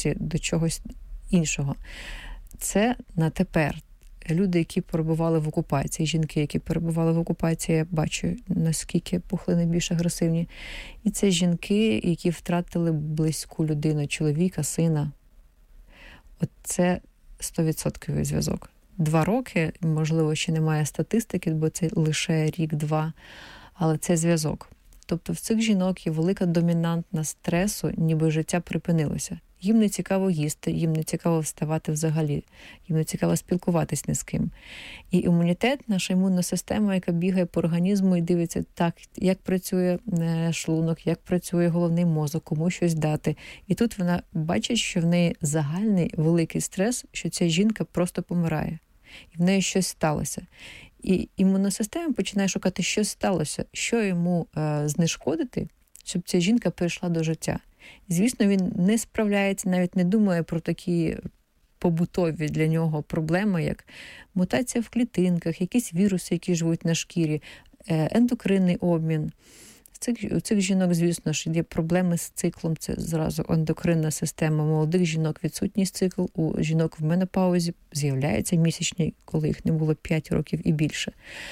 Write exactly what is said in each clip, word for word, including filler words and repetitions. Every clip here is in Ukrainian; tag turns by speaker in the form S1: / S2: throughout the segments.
S1: нарешті до чогось іншого. Це на тепер. Люди, які перебували в окупації, жінки, які перебували в окупації, я бачу, наскільки пухлини більш агресивні. І це жінки, які втратили близьку людину, чоловіка, сина. От це сто відсотків зв'язок. Два роки, можливо, ще немає статистики, бо це лише рік-два, але це зв'язок. Тобто в цих жінок є велика домінантна стресу, ніби життя припинилося. Їм не цікаво їсти, їм не цікаво вставати взагалі, їм не цікаво спілкуватись ні з ким. І імунітет, наша імунна система, яка бігає по організму і дивиться, так, як працює шлунок, як працює головний мозок, кому щось дати. І тут вона бачить, що в неї загальний великий стрес, що ця жінка просто помирає. І в неї щось сталося. І імунна система починає шукати, що сталося, що йому е, знешкодити, щоб ця жінка перейшла до життя. Звісно, він не справляється, навіть не думає про такі побутові для нього проблеми, як мутація в клітинках, якісь віруси, які живуть на шкірі, ендокринний обмін. У цих, у цих жінок, звісно ж, є проблеми з циклом, це зразу ендокринна система. У молодих жінок відсутність цикл, у жінок в менопаузі з'являється місячні, коли їх не було п'ять років і більше.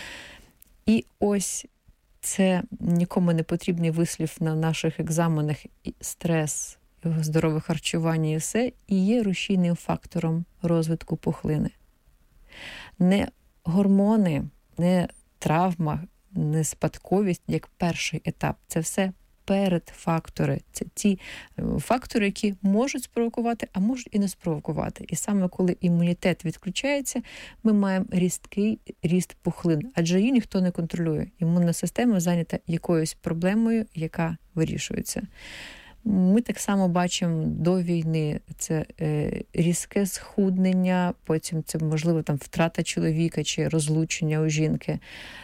S1: І ось це нікому не потрібний вислів на наших екзаменах, стрес, здорове харчування і все, і є рушійним фактором розвитку пухлини. Не гормони, не травма, не спадковість, як перший етап. Це все передфактори. Це ті фактори, які можуть спровокувати, а можуть і не спровокувати. І саме коли імунітет відключається, ми маємо різкий ріст пухлин. Адже її ніхто не контролює. Імунна система зайнята якоюсь проблемою, яка вирішується. Ми так само бачимо до війни це е, різке схуднення, потім це, можливо, там втрата чоловіка чи розлучення у жінки.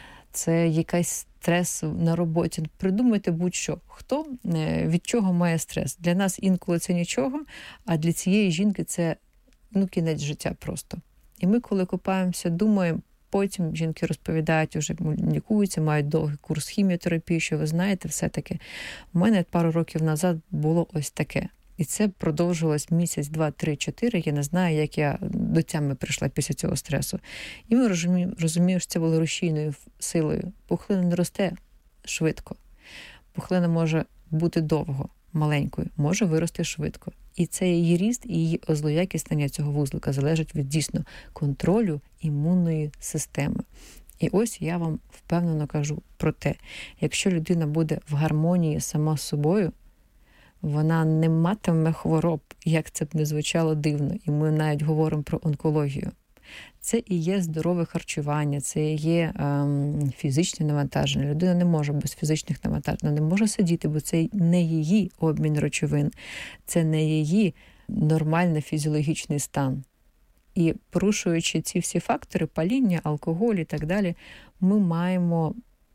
S1: Це якийсь стрес на роботі. Придумайте будь-що. Хто від чого має стрес? Для нас інколи це нічого, а для цієї жінки це ну, кінець життя просто. І ми, коли копаємося, думаємо, потім жінки розповідають, вже лікуються, мають довгий курс хіміотерапії, що ви знаєте, все-таки. У мене пару років назад було ось таке. І це продовжувалось місяць, два, три, чотири. Я не знаю, як я до тями прийшла після цього стресу. І ми розуміємо, розуміємо, що це було рушійною силою. Пухлина не росте швидко. Пухлина може бути довго, маленькою, може вирости швидко. І це її ріст і її злоякіснення цього вузлика залежить від дійсно контролю імунної системи. І ось я вам впевнено кажу про те, якщо людина буде в гармонії сама з собою, вона не матиме хвороб, як це б не звучало дивно. І ми навіть говоримо про онкологію. Це і є здорове харчування, це і є ем, фізичне навантаження. Людина не може без фізичних навантажень, не може сидіти, бо це не її обмін речовин, це не її нормальний фізіологічний стан. І порушуючи ці всі фактори, паління, алкоголь і так далі, ми маємо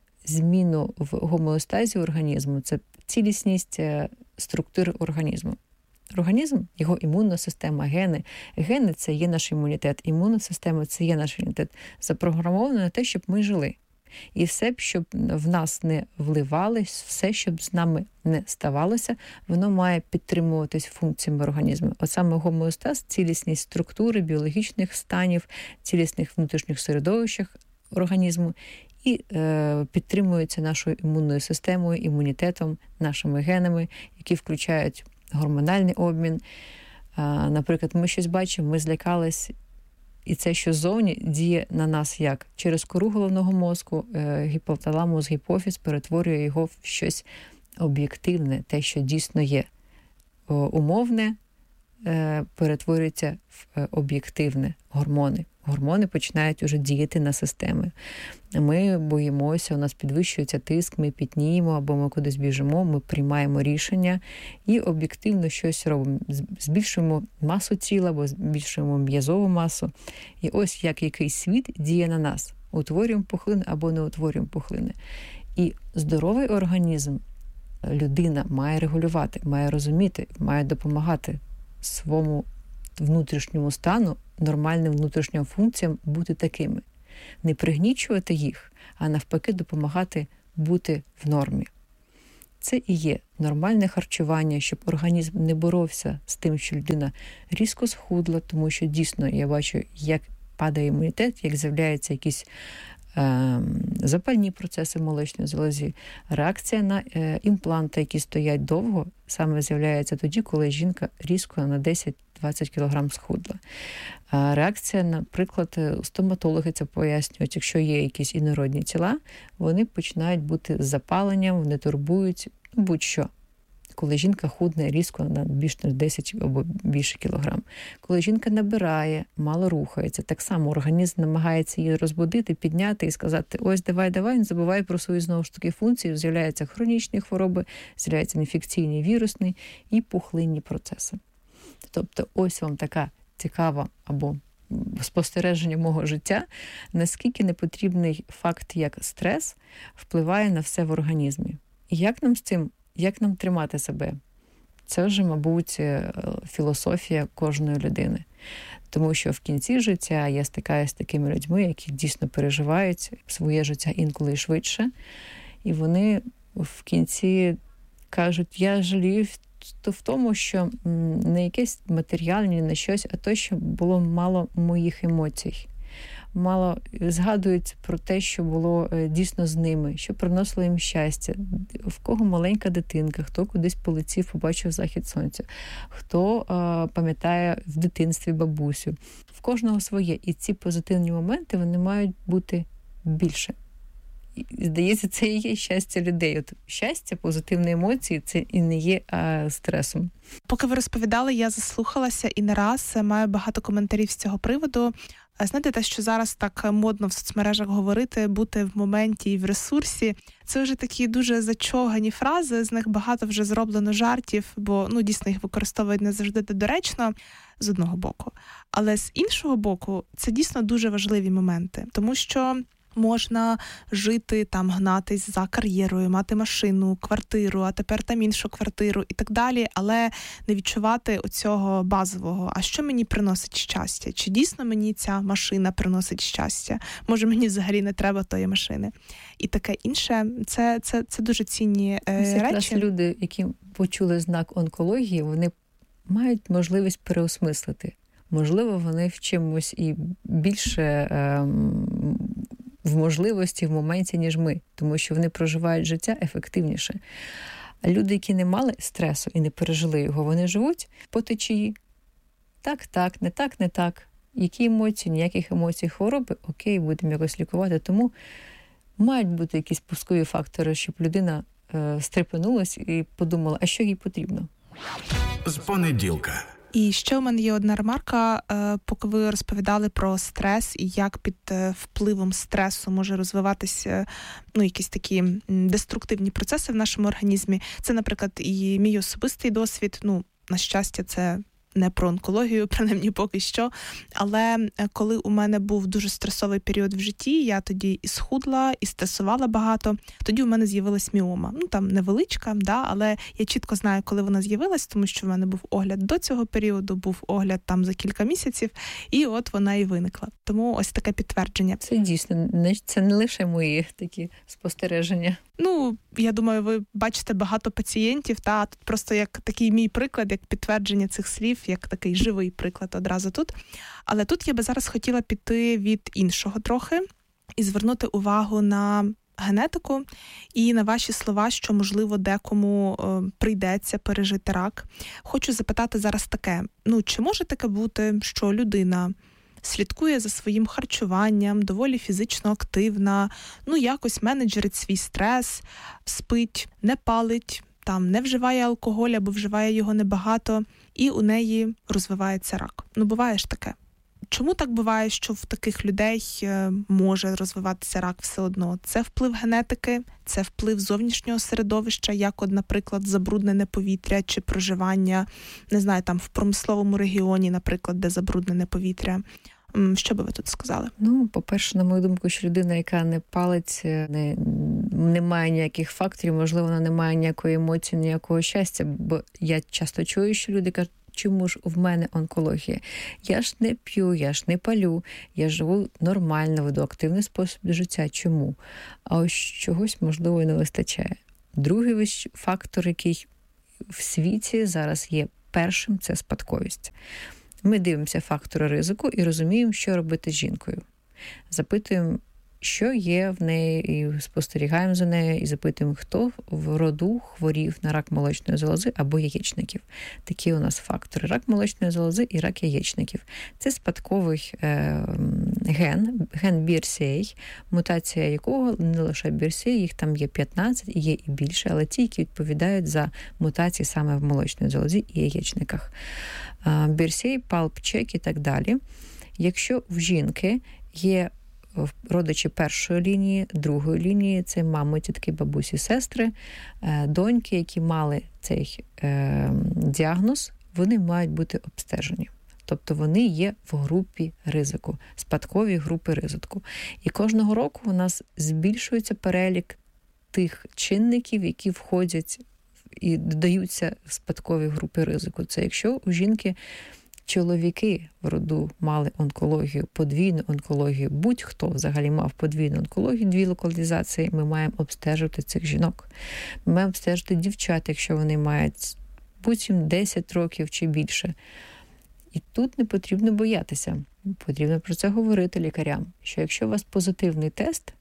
S1: зміну в гомеостазі організму, це цілісність структури організму. Організм, його імунна система, гени. Гени – це є наш імунітет. Імунна система – це є наш імунітет. Запрограмовано на те, щоб ми жили. І все, щоб в нас не вливалось, все, щоб з нами не ставалося, воно має підтримуватись функціями організму. От саме гомеостаз – цілісність структури, біологічних станів, цілісних внутрішніх середовищах організму і е, підтримується нашою імунною системою, імунітетом, нашими генами, які включають гормональний обмін. А, наприклад, ми щось бачимо, ми злякались, і це, що ззовні, діє на нас як? Через кору головного мозку, е, гіпоталамус, гіпофіз перетворює його в щось об'єктивне, те, що дійсно є. О, умовне е, перетворюється в е, об'єктивне, гормони. Гормони починають уже діяти на системи. Ми боїмося, у нас підвищується тиск, ми пітніємо, або ми кудись біжимо, ми приймаємо рішення і об'єктивно щось робимо. Збільшуємо масу тіла, або збільшуємо м'язову масу. І ось як якийсь світ діє на нас. Утворюємо пухлини або не утворюємо пухлини. І здоровий організм людина має регулювати, має розуміти, має допомагати своєму внутрішньому стану, нормальним внутрішнім функціям бути такими. Не пригнічувати їх, а навпаки допомагати бути в нормі. Це і є нормальне харчування, щоб організм не боровся з тим, що людина різко схудла, тому що дійсно я бачу, як падає імунітет, як з'являються якісь е, запальні процеси в молочній залозі. Реакція на е, імпланти, які стоять довго, саме з'являється тоді, коли жінка різко на десять-двадцять кілограм схудла. А реакція, наприклад, стоматологи це пояснюють, якщо є якісь інородні тіла, вони починають бути з запаленням, вони турбують, будь-що. Коли жінка худне різко на більш ніж десять або більше кілограм. Коли жінка набирає, мало рухається, так само організм намагається її розбудити, підняти і сказати, ось давай, давай, не забувай про свої знову ж таки функції, з'являються хронічні хвороби, з'являються інфекційні, вірусні і пухлинні процеси. Тобто ось вам така цікава або спостереження мого життя, наскільки непотрібний факт, як стрес, впливає на все в організмі. І як нам з цим, як нам тримати себе? Це вже, мабуть, філософія кожної людини. Тому що в кінці життя я стикаюся з такими людьми, які дійсно переживають своє життя інколи швидше. І вони в кінці кажуть, я жалію в тому, що не якесь матеріальне, не щось, а то, що було мало моїх емоцій. Мало згадують про те, що було дійсно з ними, що приносило їм щастя, в кого маленька дитинка, хто кудись полетів, побачив захід сонця, хто а, пам'ятає в дитинстві бабусю. В кожного своє. І ці позитивні моменти, вони мають бути більше. І, здається, це і є щастя людей. От щастя, позитивні емоції – це і не є а, стресом.
S2: Поки ви розповідали, я заслухалася і не раз маю багато коментарів з цього приводу. Знаєте, те, що зараз так модно в соцмережах говорити, бути в моменті і в ресурсі, це вже такі дуже зачовгані фрази, з них багато вже зроблено жартів, бо ну дійсно їх використовують не завжди доречно, з одного боку. Але з іншого боку, це дійсно дуже важливі моменти, тому що можна жити, там, гнатись за кар'єрою, мати машину, квартиру, а тепер там іншу квартиру і так далі, але не відчувати оцього базового. А що мені приносить щастя? Чи дійсно мені ця машина приносить щастя? Може, мені взагалі не треба тої машини? І таке інше. Це, це, це дуже цінні е, речі.
S1: Люди, які почули знак онкології, вони мають можливість переосмислити. Можливо, вони в чимось і більше е, в можливості, в моменті, ніж ми. Тому що вони проживають життя ефективніше. А люди, які не мали стресу і не пережили його, вони живуть по течії. Так, так, не так, не так. Які емоції, ніяких емоцій, хвороби, окей, будемо якось лікувати. Тому мають бути якісь пускові фактори, щоб людина е, стрепенулась і подумала, а що їй потрібно.
S3: З понеділка.
S2: І ще у мене є одна ремарка, поки ви розповідали про стрес і як під впливом стресу може розвиватися ну, якісь такі деструктивні процеси в нашому організмі. Це, наприклад, і мій особистий досвід, ну, на щастя, це не про онкологію, принаймні поки що, але коли у мене був дуже стресовий період в житті, я тоді і схудла, і стресувала багато, тоді у мене з'явилась міома. Ну, там невеличка, да, але я чітко знаю, коли вона з'явилась, тому що в мене був огляд до цього періоду, був огляд там за кілька місяців, і от вона і виникла. Тому ось таке підтвердження.
S1: Це дійсно, це не лише мої такі спостереження.
S2: Ну, я думаю, ви бачите багато пацієнтів, та тут просто як такий мій приклад, як підтвердження цих слів, як такий живий приклад одразу тут. Але тут я би зараз хотіла піти від іншого трохи і звернути увагу на генетику і на ваші слова, що, можливо, декому е, прийдеться пережити рак. Хочу запитати зараз таке, ну, чи може таке бути, що людина слідкує за своїм харчуванням, доволі фізично активна, ну, якось менеджерить свій стрес, спить, не палить, там не вживає алкоголь або вживає його небагато, і у неї розвивається рак. Ну, буває ж таке. Чому так буває, що в таких людей може розвиватися рак все одно? Це вплив генетики, це вплив зовнішнього середовища, як, от, наприклад, забруднене повітря чи проживання, не знаю, там в промисловому регіоні, наприклад, де забруднене повітря. Що би ви тут сказали?
S1: Ну, по-перше, на мою думку, що людина, яка не палить, не, не має ніяких факторів, можливо, вона не має ніякої емоції, ніякого щастя, бо я часто чую, що люди кажуть, чому ж в мене онкологія? Я ж не п'ю, я ж не палю, я живу нормально, веду активний спосіб життя. Чому? А ось чогось, можливо, і не вистачає. Другий фактор, який в світі зараз є першим, це спадковість. Ми дивимося фактори ризику і розуміємо, що робити з жінкою. Запитуємо, що є в неї, і спостерігаємо за нею, і запитуємо, хто в роду хворів на рак молочної залози або яєчників. Такі у нас фактори: рак молочної залози і рак яєчників. Це спадковий е, ген, ген бі ар сі ей, мутація якого не лише бі ар сі ей, їх там є п'ятнадцять, є і більше, але ті, які відповідають за мутації саме в молочній залозі і яєчниках. Е, бі ар сі ей, палп-чек і так далі. Якщо в жінки є родичі першої лінії, другої лінії, це мами, тітки, бабусі, сестри, доньки, які мали цей е, діагноз, вони мають бути обстежені. Тобто вони є в групі ризику, спадкові групи ризику. І кожного року у нас збільшується перелік тих чинників, які входять і додаються в спадкові групи ризику. Це якщо у жінки чоловіки в роду мали онкологію, подвійну онкологію, будь-хто взагалі мав подвійну онкологію, дві локалізації, ми маємо обстежувати цих жінок. Ми маємо обстежити дівчат, якщо вони мають будь-яким десять років чи більше. І тут не потрібно боятися. Потрібно про це говорити лікарям, що якщо у вас позитивний тест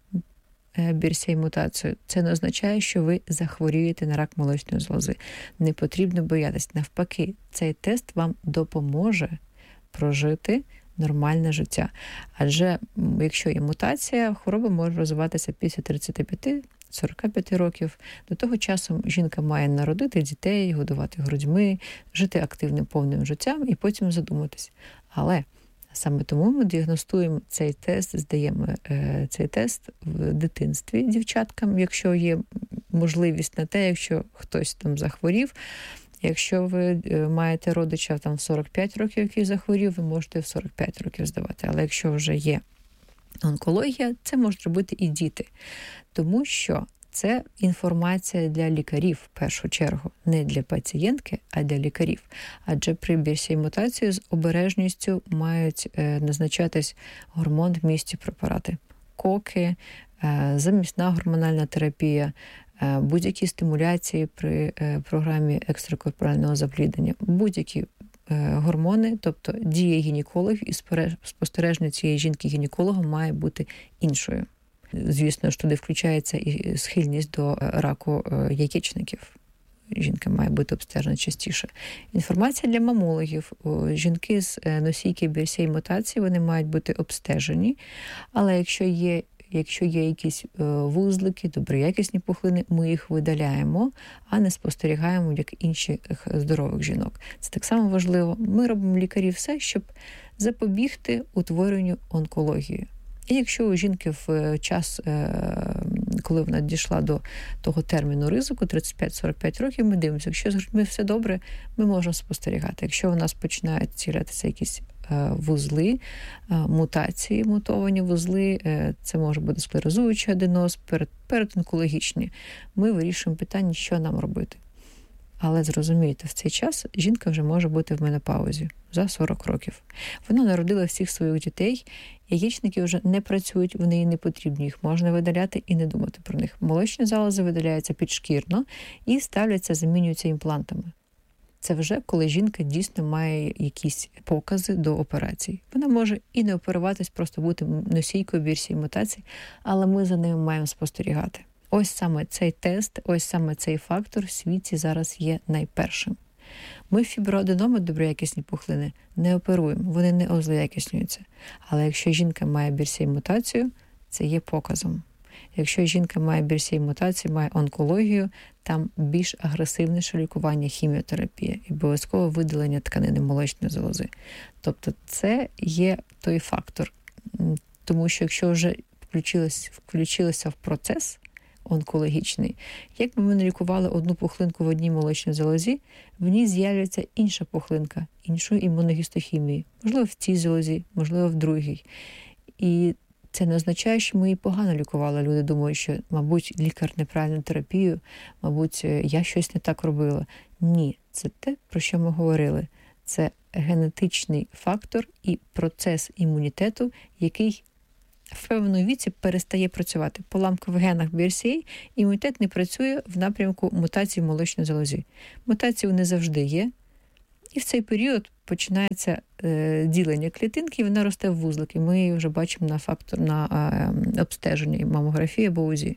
S1: бі ар сі ей-мутацію, це не означає, що ви захворієте на рак молочної залози. Не потрібно боятися. Навпаки, цей тест вам допоможе прожити нормальне життя. Адже якщо є мутація, хвороба може розвиватися після тридцяти п'яти - сорока п'яти років. До того часу жінка має народити дітей, годувати грудьми, жити активним повним життям і потім задуматись. Але саме тому ми діагностуємо цей тест, здаємо е, цей тест в дитинстві дівчаткам, якщо є можливість на те, якщо хтось там захворів. Якщо ви маєте родича там в сорок п'ять років, який захворів, ви можете в сорок п'ять років здавати. Але якщо вже є онкологія, це можуть робити і діти. Тому що це інформація для лікарів, в першу чергу. Не для пацієнтки, а для лікарів. Адже при бі ар сі ей-мутації з обережністю мають е, назначатись гормон в місті препарати. Коки, е, замісна гормональна терапія, е, будь-які стимуляції при е, програмі екстракорпорального запліднення, будь-які е, гормони, тобто дія гінекологів і спостереження цієї жінки гінекологом має бути іншою. Звісно, що туди включається і схильність до раку яєчників. Жінка має бути обстежена частіше. Інформація для мамологів. Жінки з носійки бі ар сі ей-мутації, вони мають бути обстежені. Але якщо є, якщо є якісь вузлики, доброякісні пухлини, ми їх видаляємо, а не спостерігаємо, як інших здорових жінок. Це так само важливо. Ми робимо лікарі все, щоб запобігти утворенню онкології. І якщо у жінки в час, коли вона дійшла до того терміну ризику, тридцять п'ять - сорок п'ять років, ми дивимося, якщо з грудьми все добре, ми можемо спостерігати. Якщо у нас починають з'являтися якісь вузли, мутації, мутовані вузли, це може бути склерозуючий аденоз, передонкологічні, ми вирішуємо питання, що нам робити. Але зрозумійте, в цей час жінка вже може бути в менопаузі за сорок років. Вона народила всіх своїх дітей, яєчники вже не працюють, вони їй не потрібні, їх можна видаляти і не думати про них. Молочні залози видаляються підшкірно і ставляться, замінюються імплантами. Це вже коли жінка дійсно має якісь покази до операцій. Вона може і не оперуватись, просто бути носійкою бі ар сі ей-мутації, але ми за ними маємо спостерігати. Ось саме цей тест, ось саме цей фактор в світі зараз є найпершим. Ми фіброаденоми, доброякісні пухлини, не оперуємо, вони не злоякіснюються. Але якщо жінка має бі ар сі ей-мутацію, це є показом. Якщо жінка має бі ар сі ей-мутацію, має онкологію, там більш агресивніше лікування, хіміотерапія і обов'язково видалення тканини молочної залози. Тобто це є той фактор. Тому що якщо вже включилося, включилося в процес онкологічний, як би ми не лікували одну пухлинку в одній молочній залозі, в ній з'являється інша пухлинка, іншої імуногістохімії. Можливо, в цій залозі, можливо, в другій. І це не означає, що ми її погано лікували. Люди думають, що, мабуть, лікар неправильну терапію, мабуть, я щось не так робила. Ні, це те, про що ми говорили. Це генетичний фактор і процес імунітету, який в певному віці перестає працювати. По ламкових генах бі ар сі ей імунітет не працює в напрямку мутацій в молочній залозі. Мутації вони завжди є, і в цей період починається е, ділення клітинки, і вона росте в вузлик. І ми її вже бачимо на фактор на е, обстеженні мамографії або УЗІ.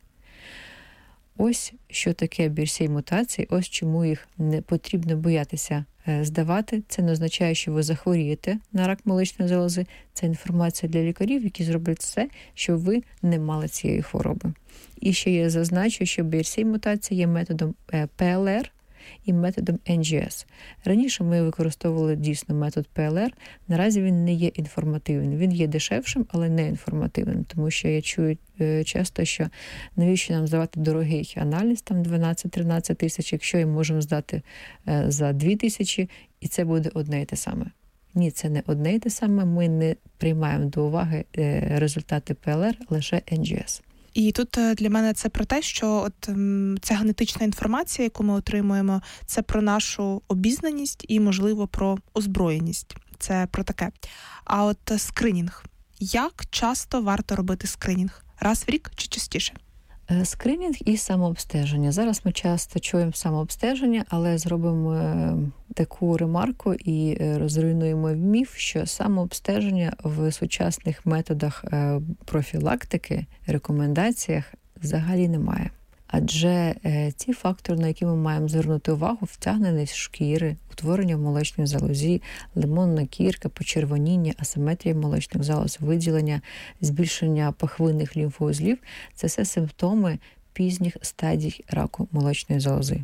S1: Ось що таке бі ар сі ей-мутації, ось чому їх не потрібно боятися здавати. Це не означає, що ви захворієте на рак молочної залози. Це інформація для лікарів, які зроблять все, щоб ви не мали цієї хвороби. І ще я зазначу, що бі ар сі ей-мутація є методом пе ел ар і методом ен джі ес. Раніше ми використовували дійсно метод пе ел ар, наразі він не є інформативним. Він є дешевшим, але не інформативним, тому що я чую часто, що навіщо нам здавати дорогий аналіз, там дванадцять-тринадцять тисяч, якщо ми можемо здати за дві тисячі, і це буде одне і те саме. Ні, це не одне і те саме, ми не приймаємо до уваги результати пе ел ар, лише ен джі ес.
S2: І тут для мене це про те, що от ця генетична інформація, яку ми отримуємо, це про нашу обізнаність і, можливо, про озброєність. Це про таке. А от скринінг. Як часто варто робити скринінг? Раз в рік чи частіше?
S1: Скринінг і самообстеження. Зараз ми часто чуємо самообстеження, але зробимо таку ремарку і розруйнуємо міф, що самообстеження в сучасних методах профілактики, рекомендаціях взагалі немає. Адже ці фактори, на які ми маємо звернути увагу, втягненість шкіри, утворення в молочній залозі, лимонна кірка, почервоніння, асиметрія молочних залоз, виділення, збільшення пахвинних лімфоузлів – це все симптоми пізніх стадій раку молочної залози.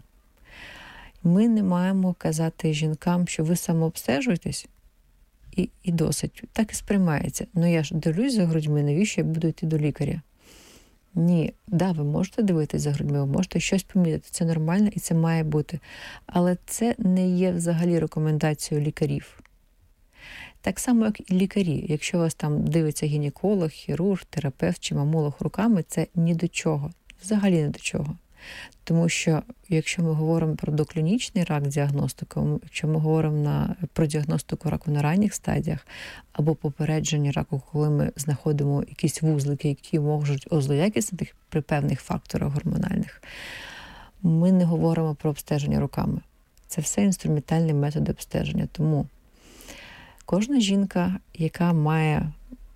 S1: Ми не маємо казати жінкам, що ви самообстежуєтесь, і, і досить. Так і сприймається. Ну я ж дивлюсь за грудьми, навіщо я буду йти до лікаря? Ні, да, ви можете дивитися за грудьми, ви можете щось помітити, це нормально і це має бути. Але це не є взагалі рекомендацією лікарів. Так само, як і лікарі. Якщо вас там дивиться гінеколог, хірург, терапевт чи мамолог руками, це ні до чого. Взагалі ні до чого. Тому що, якщо ми говоримо про доклінічний рак діагностику, якщо ми говоримо на, про діагностику раку на ранніх стадіях або попередження раку, коли ми знаходимо якісь вузлики, які можуть озлоякіснити при певних факторах гормональних, ми не говоримо про обстеження руками. Це все інструментальні методи обстеження. Тому кожна жінка, яка має,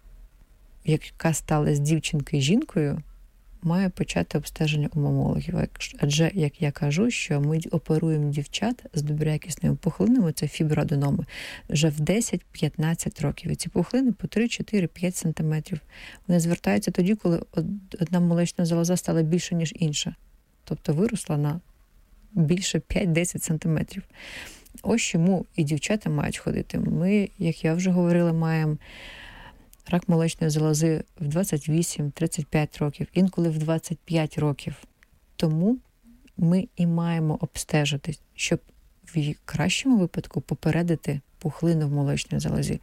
S1: яка стала з дівчинки жінкою, має почати обстеження у мамологів. Адже, як я кажу, що ми оперуємо дівчат з доброякісними пухлинами, це фіброаденоми, вже в десять-п'ятнадцять років. І ці пухлини по три, чотири, п'ять сантиметрів. Вони звертаються тоді, коли одна молочна залоза стала більше, ніж інша. Тобто виросла на більше п'ять-десять сантиметрів. Ось чому і дівчата мають ходити. Ми, як я вже говорила, маємо рак молочної залози в двадцять вісім - тридцять п'ять років, інколи в двадцять п'ять років. Тому ми і маємо обстежитись, щоб в кращому випадку попередити пухлину в молочній залозі.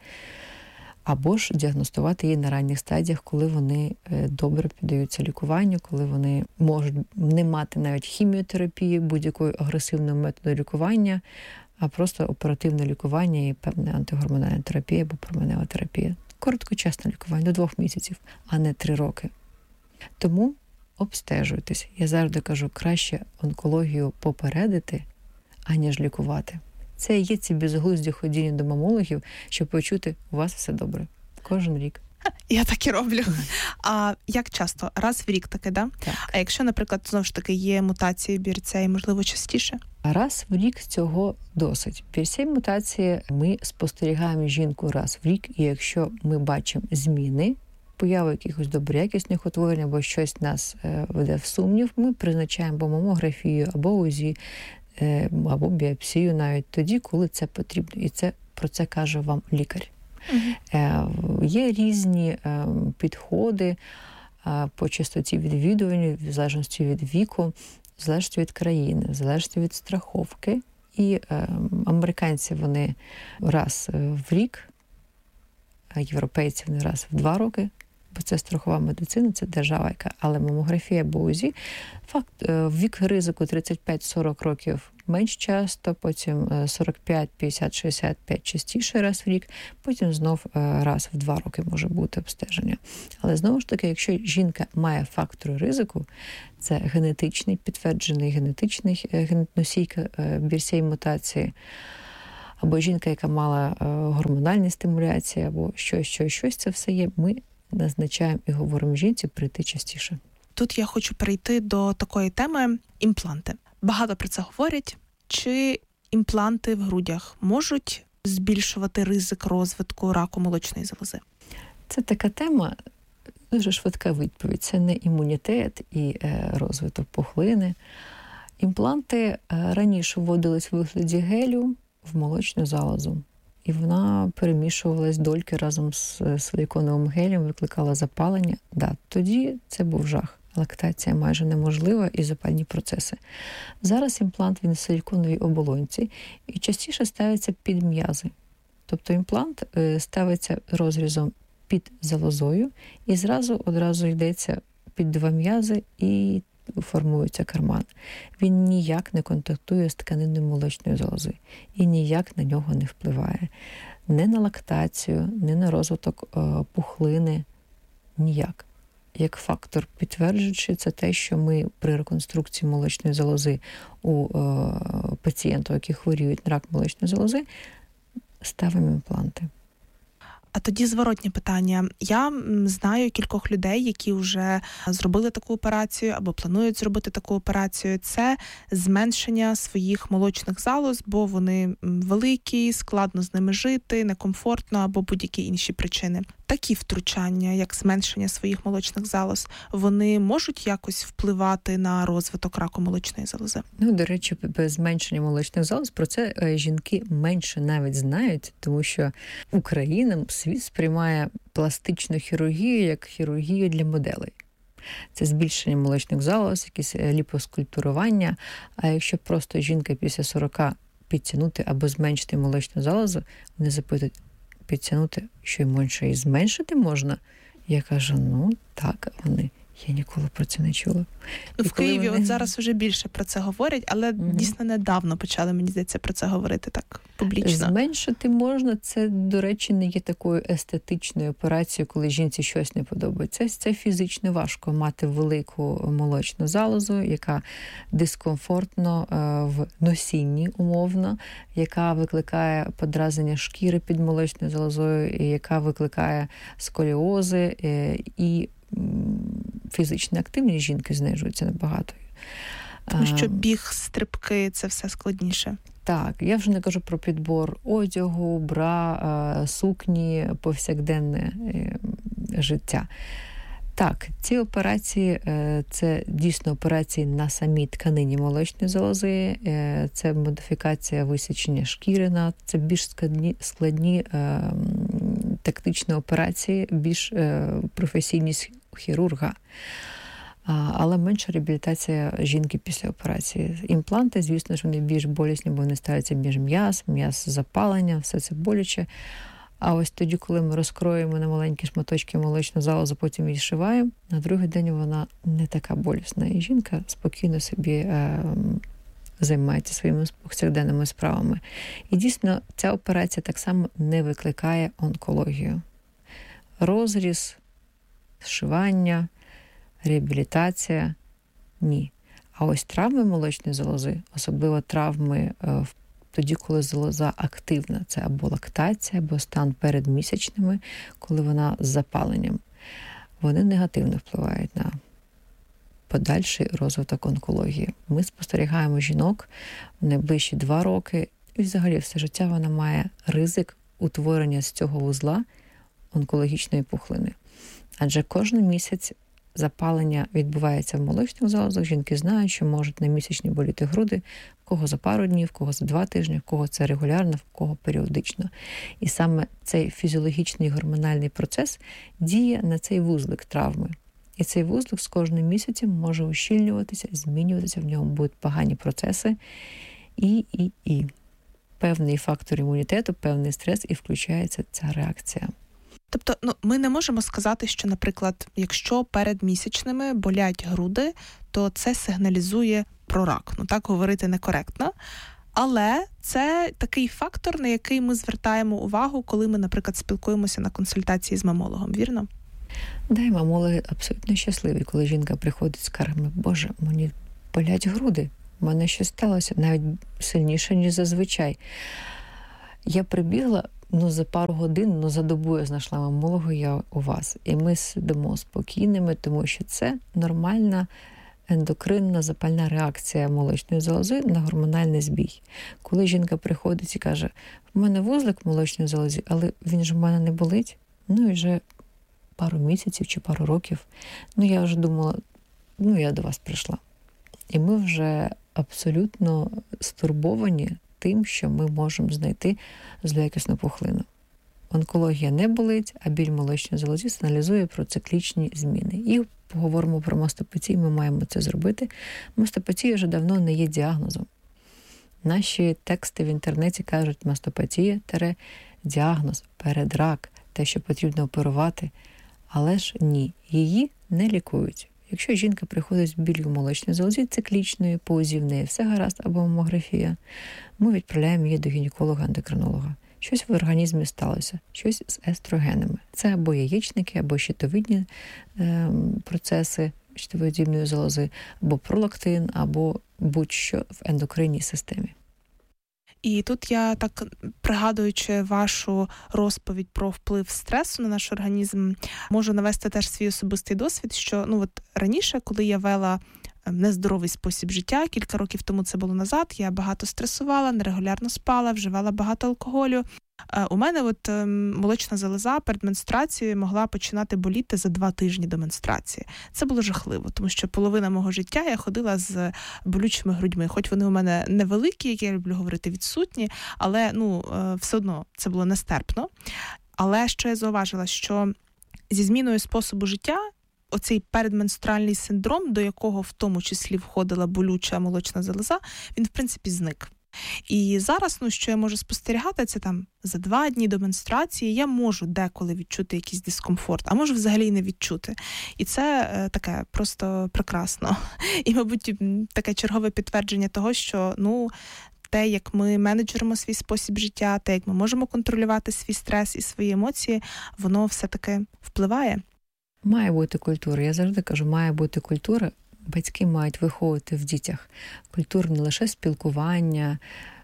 S1: Або ж діагностувати її на ранніх стадіях, коли вони добре піддаються лікуванню, коли вони можуть не мати навіть хіміотерапії, будь-якої агресивного методу лікування, а просто оперативне лікування і певна антигормональна терапія або променева терапія. Короткочасне лікування, до двох місяців, а не три роки. Тому обстежуйтесь. Я завжди кажу, краще онкологію попередити, аніж лікувати. Це є ці безглузді ходіння до мамологів, щоб почути, у вас все добре. Кожен рік.
S2: Я так і роблю. А як часто? Раз в рік таке, да?
S1: Так?
S2: А якщо, наприклад, знову ж таки є мутації бі ар сі ей, можливо, частіше?
S1: Раз в рік цього досить. бі ар сі ей-мутації ми спостерігаємо жінку раз в рік, і якщо ми бачимо зміни, появу якихось доброякісних утворень або щось нас е, веде в сумнів, ми призначаємо або мамографію, або УЗІ, е, або біопсію навіть тоді, коли це потрібно. І це про це каже вам лікар. Uh-huh. Е, є різні е, підходи е, по частоті відвідування, в залежності від віку, в залежності від країни, в залежності від страховки. І е, американці вони раз в рік, а європейці вони раз в два роки, бо це страхова медицина, це держава, яка, але мамографія або УЗІ, факт, е, вік ризику тридцять п'ять - сорок років менш часто, потім сорок п'ять, п'ятдесят, шістдесят п'ять частіше раз в рік, потім знов раз в два роки може бути обстеження. Але знову ж таки, якщо жінка має фактори ризику, це генетичний, підтверджений генетичний носійка бі ар сі ей мутації, або жінка, яка мала гормональні стимуляції, або щось, щось, щось, це все є, ми назначаємо і говоримо жінці прийти частіше.
S2: Тут я хочу перейти до такої теми імпланти. Багато про це говорять. Чи імпланти в грудях можуть збільшувати ризик розвитку раку молочної залози?
S1: Це така тема, дуже швидка відповідь. Це не імунітет і розвиток пухлини. Імпланти раніше вводились в вигляді гелю в молочну залозу. І вона перемішувалась дольки разом з силіконовим гелем, викликала запалення. Да, тоді це був жах. Лактація майже неможлива і запальні процеси. Зараз імплант, він в силіконовій оболонці і частіше ставиться під м'язи. Тобто імплант ставиться розрізом під залозою і зразу одразу йдеться під два м'язи і формується карман. Він ніяк не контактує з тканиною молочної залози і ніяк на нього не впливає. Не на лактацію, не на розвиток е, пухлини, ніяк. Як фактор підтверджуючи, це те, що ми при реконструкції молочної залози у е, пацієнтів, які хворіють на рак молочної залози, ставимо імпланти.
S2: А тоді зворотнє питання. Я знаю кількох людей, які вже зробили таку операцію або планують зробити таку операцію. Це зменшення своїх молочних залоз, бо вони великі, складно з ними жити, некомфортно або будь-які інші причини. Такі втручання, як зменшення своїх молочних залоз, вони можуть якось впливати на розвиток раку молочної залози?
S1: Ну, до речі, без зменшення молочних залоз про це жінки менше навіть знають, тому що Україна, світ сприймає пластичну хірургію як хірургію для моделей. Це збільшення молочних залоз, якісь ліпоскульптурування. А якщо просто жінка після сорока підтягнути або зменшити молочну залозу, вони запитують, підтягнути, що й менше і зменшити можна? Я кажу, ну так, вони. Я ніколи про це не чула.
S2: Ну, в Києві вони... от зараз вже більше про це говорять, але mm-hmm. дійсно недавно почали, мені здається, про це говорити так публічно.
S1: Зменшити можна, це, до речі, не є такою естетичною операцією, коли жінці щось не подобається. Це, це фізично важко мати велику молочну залозу, яка дискомфортно е, в носінні умовно, яка викликає подразнення шкіри під молочною залозою, і яка викликає сколіози е, і фізична активність жінки знижується набагато.
S2: Тому що біг, стрибки – це все складніше.
S1: Так, я вже не кажу про підбор одягу, бра, сукні, повсякденне життя. Так, ці операції – це дійсно операції на самій тканині молочної залози, це модифікація висічення шкіри, це більш складні, складні тактичні операції, більш професійність хірурга, але менша реабілітація жінки після операції. Імпланти, звісно ж, вони більш болісні, бо вони ставляться між м'яз, м'яз запалення, все це боляче. А ось тоді, коли ми розкроємо на маленькі шматочки молочну залозу, потім її зшиваємо, на другий день вона не така болісна. І жінка спокійно собі е, займається своїми повсякденними справами. І дійсно, ця операція так само не викликає онкологію. Розріз, зшивання, реабілітація – ні. А ось травми молочної залози, особливо травми е, тоді, коли залоза активна, це або лактація, або стан перед місячними, коли вона з запаленням, вони негативно впливають на подальший розвиток онкології. Ми спостерігаємо жінок в найближчі два роки, і взагалі все життя вона має ризик утворення з цього вузла онкологічної пухлини. Адже кожен місяць запалення відбувається в молочних залозах. Жінки знають, що можуть на місячні боліти груди, в кого за пару днів, в кого за два тижні, в кого це регулярно, в кого періодично. І саме цей фізіологічний гормональний процес діє на цей вузлик травми. І цей вузлик з кожним місяцем може ущільнюватися, змінюватися, в ньому будуть погані процеси. І, і, і. Певний фактор імунітету, певний стрес, і включається ця реакція.
S2: Тобто, ну, ми не можемо сказати, що, наприклад, якщо перед місячними болять груди, то це сигналізує про рак. Ну, так говорити некоректно. Але це такий фактор, на який ми звертаємо увагу, коли ми, наприклад, спілкуємося на консультації з мамологом, вірно?
S1: Да, і мамологи абсолютно щасливі, коли жінка приходить з скаргами: Боже, мені болять груди, в мене щось сталося, навіть сильніше, ніж зазвичай. Я прибігла, ну, за пару годин, ну, за добу я знайшла мамолога, я у вас. І ми сидимо спокійними, тому що це нормальна ендокринна запальна реакція молочної залози на гормональний збій. Коли жінка приходить і каже: в мене вузлик в молочній залозі, але він ж в мене не болить, ну, і вже пару місяців чи пару років, ну, я вже думала, ну, я до вас прийшла. І ми вже абсолютно стурбовані тим, що ми можемо знайти злоякісну пухлину. Онкологія не болить, а біль молочної залозі сигналізує про циклічні зміни. І поговоримо про мастопатію, ми маємо це зробити. Мастопатія вже давно не є діагнозом. Наші тексти в інтернеті кажуть: мастопатія – діагноз, передрак, те, що потрібно оперувати. Але ж ні, її не лікують. Якщо жінка приходить з білью в молочній залозі циклічної, по УЗІ в неї все гаразд, або мамографія, ми відправляємо її до гінеколога-ендокринолога. Щось в організмі сталося, щось з естрогенами. Це або яєчники, або щитовидні е, процеси щитовидної залози, або пролактин, або будь-що в ендокринній системі.
S2: І тут я так, пригадуючи вашу розповідь про вплив стресу на наш організм, можу навести теж свій особистий досвід, що, ну, от раніше, коли я вела нездоровий спосіб життя, кілька років тому це було назад, я багато стресувала, нерегулярно спала, вживала багато алкоголю. У мене от молочна залоза перед менструацією могла починати боліти за два тижні до менструації. Це було жахливо, тому що половина мого життя я ходила з болючими грудьми. Хоч вони у мене невеликі, як я люблю говорити, відсутні, але, ну, все одно це було нестерпно. Але що я зауважила, що зі зміною способу життя оцей передменструальний синдром, до якого в тому числі входила болюча молочна залоза, він, в принципі, зник. І зараз, ну, що я можу спостерігати, це там за два дні до менструації я можу деколи відчути якийсь дискомфорт, а можу взагалі й не відчути. І це е, таке просто прекрасно. І, мабуть, таке чергове підтвердження того, що, ну, те, як ми менеджеримо свій спосіб життя, те, як ми можемо контролювати свій стрес і свої емоції, воно все-таки впливає.
S1: Має бути культура. Я завжди кажу, має бути культура. Батьки мають виховувати в дітях культуру не лише спілкування,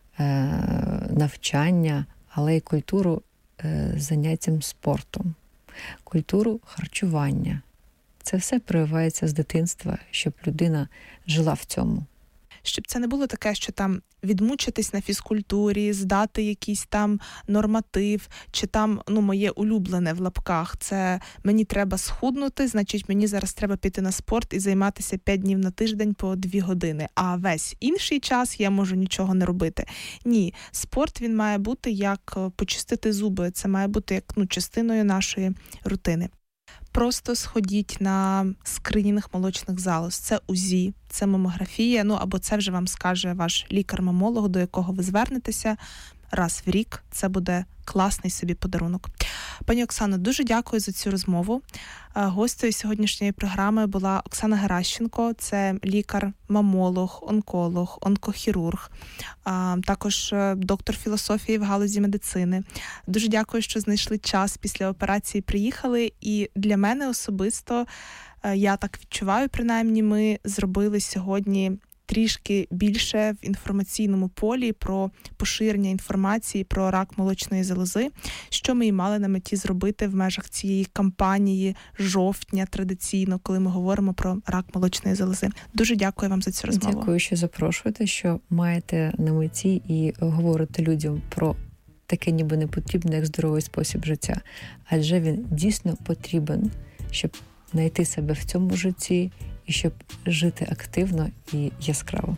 S1: навчання, але й культуру заняттям спортом, культуру харчування. Це все прививається з дитинства, щоб людина жила в цьому.
S2: Щоб це не було таке, що там відмучитись на фізкультурі, здати якийсь там норматив, чи там, ну, моє улюблене в лапках, це мені треба схуднути, значить мені зараз треба піти на спорт і займатися п'ять днів на тиждень по дві години, а весь інший час я можу нічого не робити. Ні, спорт, він має бути як почистити зуби, це має бути як, ну, частиною нашої рутини. Просто сходіть на скринінг молочних залоз. Це УЗІ, це мамографія, ну або це вже вам скаже ваш лікар-мамолог, до якого ви звернетеся раз в рік. Це буде класний собі подарунок. Пані Оксано, дуже дякую за цю розмову. Гостею сьогоднішньої програми була Оксана Геращенко. Це лікар-мамолог, онколог, онкохірург, також доктор філософії в галузі медицини. Дуже дякую, що знайшли час після операції, приїхали. І для мене особисто, я так відчуваю, принаймні, ми зробили сьогодні трішки більше в інформаційному полі про поширення інформації про рак молочної залози, що ми і мали на меті зробити в межах цієї кампанії жовтня традиційно, коли ми говоримо про рак молочної залози. Дуже дякую вам за цю розмову.
S1: Дякую, що запрошуєте, що маєте на меті і говорите людям про таке ніби не потрібне, як здоровий спосіб життя. Адже він дійсно потрібен, щоб знайти себе в цьому житті і щоб жити активно і яскраво.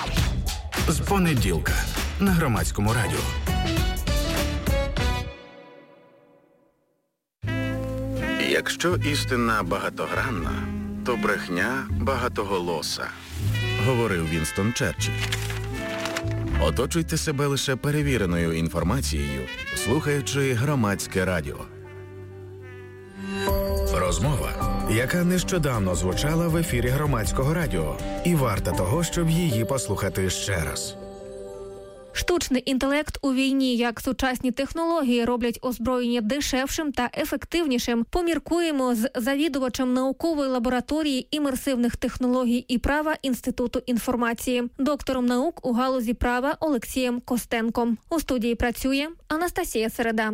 S3: З понеділка на Громадському радіо. Якщо істина багатогранна, то брехня багатоголоса, говорив Вінстон Черчилль. Оточуйте себе лише перевіреною інформацією, слухаючи Громадське радіо. Розмова, яка нещодавно звучала в ефірі Громадського радіо, і варта того, щоб її послухати ще раз.
S4: Штучний інтелект у війні, як сучасні технології роблять озброєння дешевшим та ефективнішим. Поміркуємо з завідувачем наукової лабораторії імерсивних технологій і права Інституту інформації, доктором наук у галузі права Олексієм Костенком. У студії працює Анастасія Середа.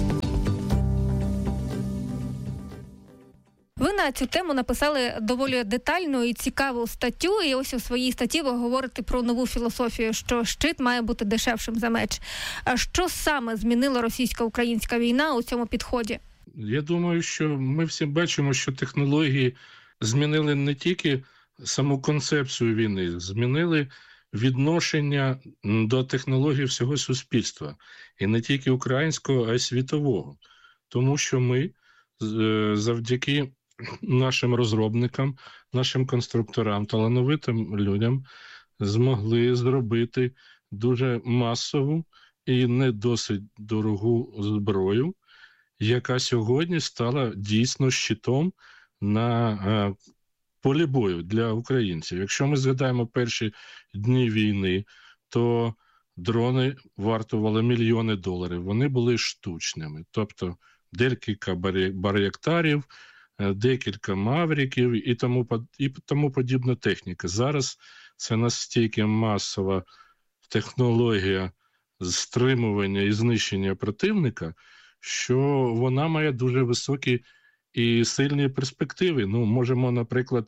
S4: Ви на цю тему написали доволі детальну і цікаву статтю, і ось у своїй статті ви говорите про нову філософію, що щит має бути дешевшим за меч. А що саме змінила російсько-українська війна у цьому підході?
S5: Я думаю, що ми всі бачимо, що технології змінили не тільки саму концепцію війни, змінили відношення до технологій всього суспільства. І не тільки українського, а й світового. Тому що ми завдяки нашим розробникам, нашим конструкторам, талановитим людям змогли зробити дуже масову і не досить дорогу зброю, яка сьогодні стала дійсно щитом на е, полі бою для українців. Якщо ми згадаємо перші дні війни, то дрони вартували мільйони доларів. Вони були штучними. Тобто декілька бар'єктарів, декілька мавриків і тому, і тому подібна техніка. Зараз це настільки масова технологія стримування і знищення противника, що вона має дуже високі і сильні перспективи. Ну, можемо, наприклад,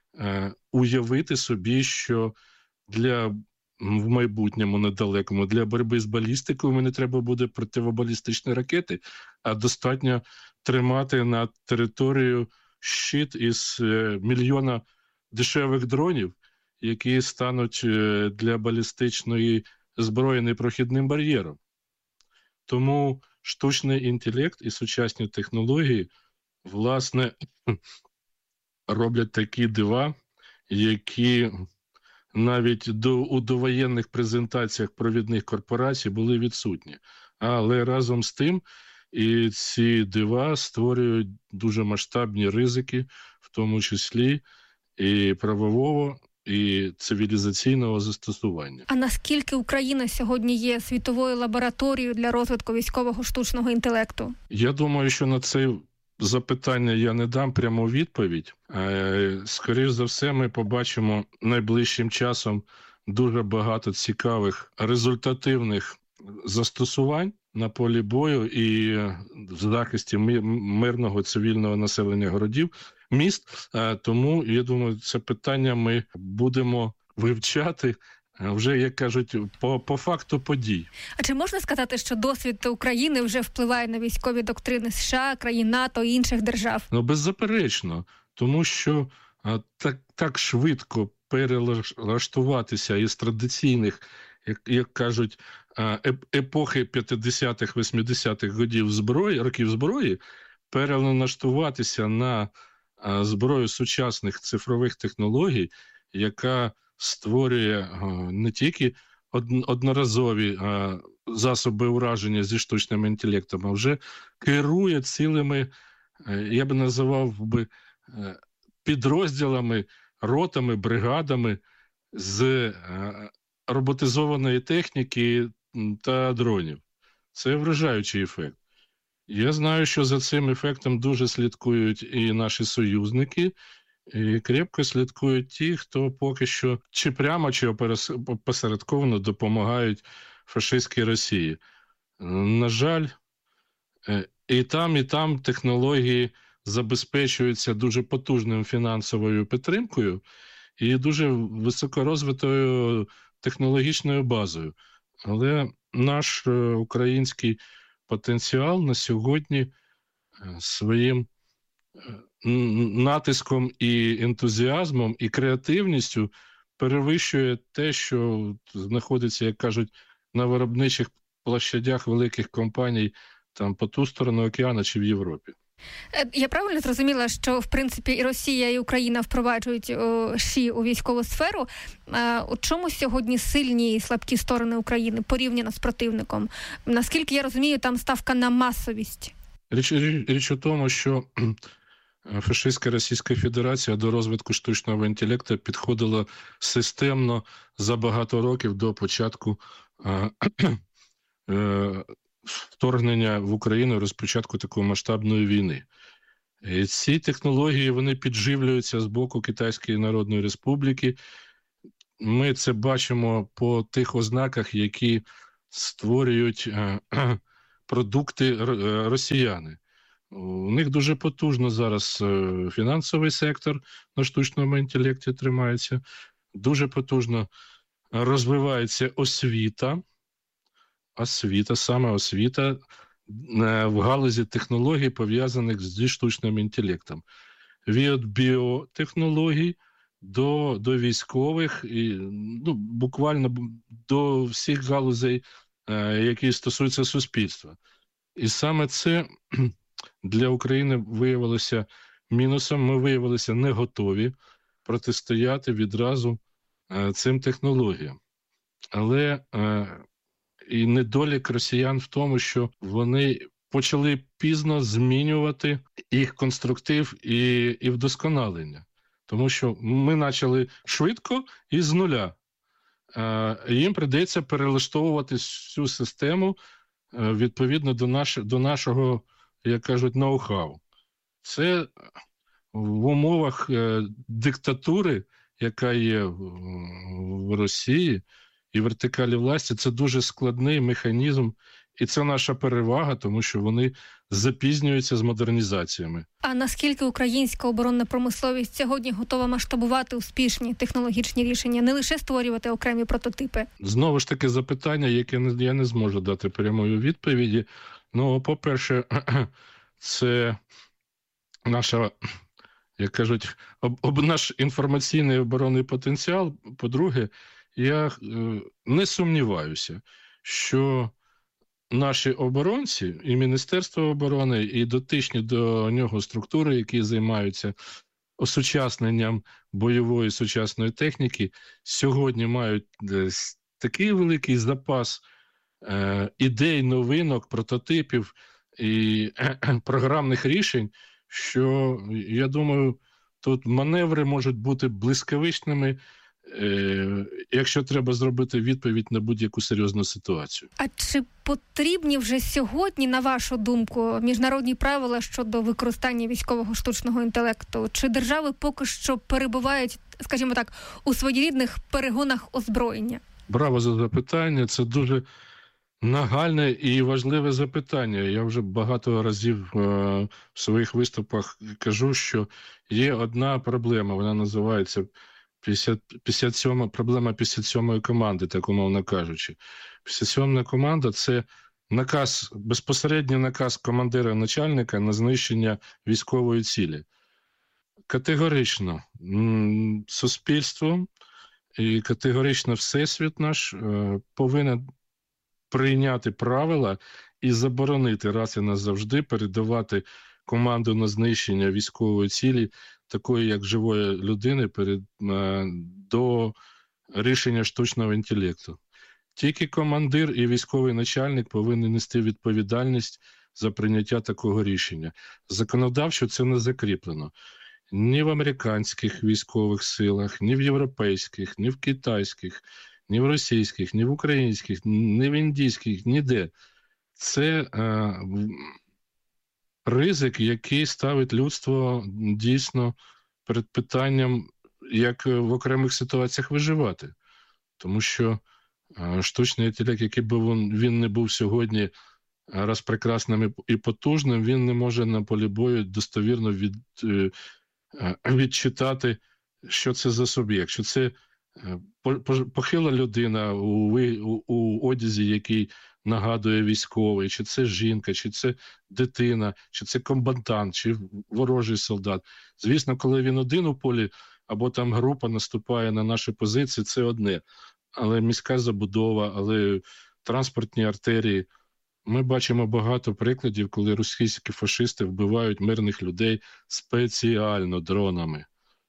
S5: уявити собі, що для в майбутньому недалекому для боротьби з балістикою не треба буде противобалістичні ракети, а достатньо тримати над територією щит із мільйона дешевих дронів, які стануть для балістичної зброї непрохідним бар'єром. Тому штучний інтелект і сучасні технології, власне, роблять такі дива, які навіть до, у довоєнних презентаціях провідних корпорацій були відсутні. Але разом з тим і ці дива створюють дуже масштабні ризики, в тому числі і правового, і цивілізаційного застосування.
S4: А наскільки Україна сьогодні є світовою лабораторією для розвитку військового штучного інтелекту?
S5: Я думаю, що на це запитання я не дам пряму відповідь. Скоріше за все, ми побачимо найближчим часом дуже багато цікавих результативних застосувань на полі бою і в захисті мирного цивільного населення городів, міст. Тому, я думаю, це питання ми будемо вивчати вже, як кажуть, по, по факту подій.
S4: А чи можна сказати, що досвід України вже впливає на військові доктрини США, країн НАТО і інших держав? Ну,
S5: беззаперечно. Тому що а, так, так швидко перелаштуватися із традиційних, як, як кажуть, епохи п'ятдесятих, вісімдесятих годів зброї, років зброї, перелаштуватися на а, зброю сучасних цифрових технологій, яка створює а, не тільки од, одноразові а, засоби ураження зі штучним інтелектом, а вже керує цілими, я би називав би, підрозділами, ротами, бригадами з роботизованої техніки та дронів. Це вражаючий ефект. Я знаю, що за цим ефектом дуже слідкують і наші союзники, і крепко слідкують ті, хто поки що чи прямо, чи опосередковано допомагають фашистській Росії. На жаль, і там, і там технології забезпечуються дуже потужною фінансовою підтримкою і дуже високорозвитою технологічною базою. Але наш український потенціал на сьогодні своїм натиском і ентузіазмом, і креативністю перевищує те, що знаходиться, як кажуть, на виробничих площадях великих компаній там по ту сторону океану чи в Європі.
S4: Я правильно зрозуміла, що, в принципі, і Росія, і Україна впроваджують о, ШІ у військову сферу. А, у чому сьогодні сильні і слабкі сторони України порівняно з противником? Наскільки я розумію, там ставка на масовість.
S5: Річ, річ, річ у тому, що фашистська Російська Федерація до розвитку штучного інтелекту підходила системно за багато років до початку вторгнення в Україну, розпочатку такої масштабної війни. І ці технології, вони підживлюються з боку Китайської Народної Республіки. Ми це бачимо по тих ознаках, які створюють продукти росіяни. У них дуже потужно зараз фінансовий сектор на штучному інтелекті тримається, дуже потужно розвивається освіта, освіта, саме освіта в галузі технологій, пов'язаних зі штучним інтелектом. Від біотехнологій до, до військових, і, ну, буквально до всіх галузей, які стосуються суспільства. І саме це для України виявилося мінусом. Ми виявилися не готові протистояти відразу цим технологіям. Але і недолік росіян в тому, що вони почали пізно змінювати їх конструктив і, і вдосконалення. Тому що ми почали швидко і з нуля. Їм прийдеться перелаштовувати всю систему відповідно до, наш, до нашого, як кажуть, ноу-хау. Це в умовах диктатури, яка є в Росії, і вертикалі власті, це дуже складний механізм, і це наша перевага, тому що вони запізнюються з модернізаціями.
S4: А наскільки українська оборонна промисловість сьогодні готова масштабувати успішні технологічні рішення, не лише створювати окремі прототипи?
S5: Знову ж таки запитання, яке я не зможу дати прямої відповіді. Ну, по-перше, це наша, як кажуть, об, об наш інформаційний оборонний потенціал. По-друге, я е, не сумніваюся, що наші оборонці і Міністерство оборони, і дотичні до нього структури, які займаються осучасненням бойової сучасної техніки, сьогодні мають такий великий запас е, ідей, новинок, прототипів і е, програмних рішень, що, я думаю, тут маневри можуть бути блискавичними, Е, якщо треба зробити відповідь на будь-яку серйозну ситуацію.
S4: А чи потрібні вже сьогодні, на вашу думку, міжнародні правила щодо використання військового штучного інтелекту? Чи держави поки що перебувають, скажімо так, у своєрідних перегонах озброєння?
S5: Браво за запитання. Це дуже нагальне і важливе запитання. Я вже багато разів е, в своїх виступах кажу, що є одна проблема, вона називається п'ятдесят, п'ятдесят сьома, проблема п'ятдесят сьомої команди, так умовно кажучи. п'ятдесят сьома команда – це наказ, безпосередній наказ командира начальника на знищення військової цілі. Категорично м- суспільство і категорично всесвіт наш е- повинен прийняти правила і заборонити раз і назавжди передавати команду на знищення військової цілі, такої як живої людини, перед, е, до рішення штучного інтелекту. Тільки командир і військовий начальник повинні нести відповідальність за прийняття такого рішення. Законодавчо це не закріплено. Ні в американських військових силах, ні в європейських, ні в китайських, ні в російських, ні в українських, ні в індійських, ніде. Це е, ризик, який ставить людство дійсно перед питанням, як в окремих ситуаціях виживати. Тому що е, штучний інтелект, який би він, він не був сьогодні раз прекрасним і потужним, він не може на полі бою достовірно від, е, відчитати, що це за суб'єкт, що це похила людина у, у, у одязі, який нагадує військовий, чи це жінка, чи це дитина, чи це комбатант, чи ворожий солдат. Звісно, коли він один у полі, або там група наступає на наші позиції, це одне. Але міська забудова, але транспортні артерії. Ми бачимо багато прикладів, коли російські фашисти вбивають мирних людей спеціально дронами.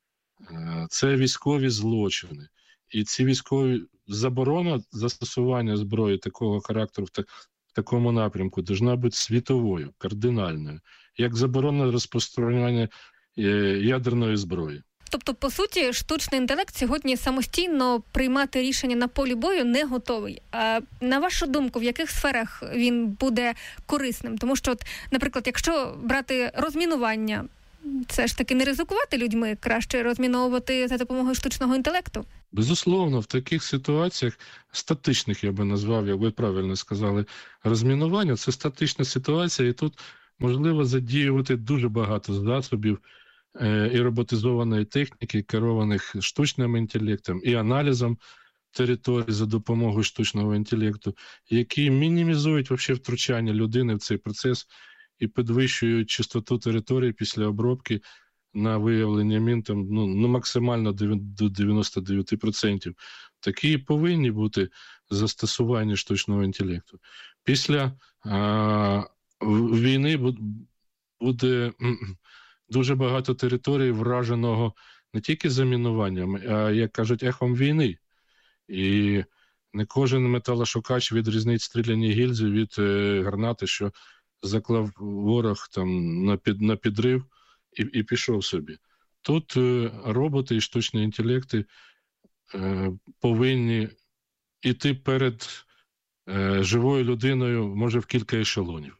S5: Це військові злочини. І ці військові заборона застосування зброї такого характеру в, так, в такому напрямку повинна бути світовою, кардинальною. Як заборона розпространення ядерної зброї.
S4: Тобто, по суті, штучний інтелект сьогодні самостійно приймати рішення на полі бою не готовий. А на вашу думку, в яких сферах він буде корисним? Тому що, от, наприклад, якщо брати розмінування, це ж таки не ризикувати людьми, краще розміновувати за допомогою штучного інтелекту?
S5: Безусловно, в таких ситуаціях, статичних, я би назвав, як ви правильно сказали, розмінування – це статична ситуація, і тут можливо задіювати дуже багато засобів і роботизованої техніки, керованих штучним інтелектом і аналізом території за допомогою штучного інтелекту, які мінімізують вообще втручання людини в цей процес і підвищують чистоту території після обробки на виявлення мін там, ну, ну, максимально до дев'яносто дев'ять відсотків. Такі повинні бути застосування штучного інтелекту. Після а, війни буде дуже багато територій враженого не тільки замінуванням, а, як кажуть, ехом війни. І не кожен металошукач відрізнить стріляні гільзи від е, гранати, що заклав ворог там на, під, на підрив і, і пішов собі. Тут е, роботи і штучні інтелекти е, повинні йти перед е, живою людиною, може, в кілька ешелонів.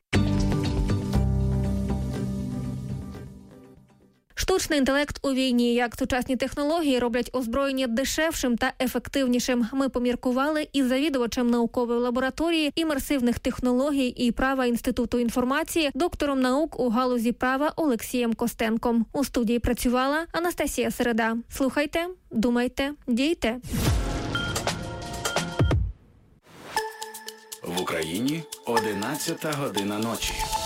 S4: Штучний інтелект у війні, як сучасні технології роблять озброєння дешевшим та ефективнішим. Ми поміркували із завідувачем наукової лабораторії імерсивних технологій і права Інституту інформації, доктором наук у галузі права Олексієм Костенком. У студії працювала Анастасія Середа. Слухайте, думайте, дійте.
S6: В Україні одинадцята година ночі.